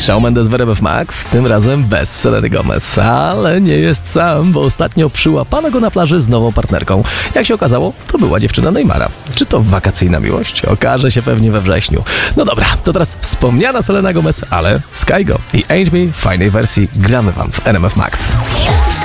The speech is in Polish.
Shawn Mendes w RMF Max, tym razem bez Seleny Gomez, ale nie jest sam, bo ostatnio przyłapano go na plaży z nową partnerką. Jak się okazało, to była dziewczyna Neymara. Czy to wakacyjna miłość? Okaże się pewnie we wrześniu. No dobra, to teraz wspomniana Selena Gomez, ale Skygo i Ain't Me w fajnej wersji gramy wam w RMF Max.